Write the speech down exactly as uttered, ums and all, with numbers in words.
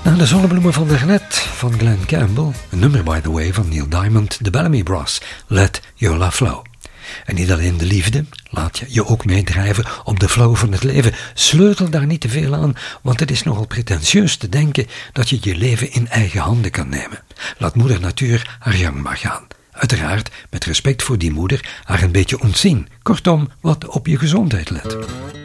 Na de zonnebloemen van de Gnet van Glen Campbell, een nummer by the way van Neil Diamond, de Bellamy Brass, Let Your Love Flow. En niet alleen de liefde, laat je je ook meedrijven op de flow van het leven. Sleutel daar niet te veel aan, want het is nogal pretentieus te denken dat je je leven in eigen handen kan nemen. Laat moeder natuur haar gang maar gaan. Uiteraard met respect voor die moeder, haar een beetje ontzien. Kortom, wat op je gezondheid let.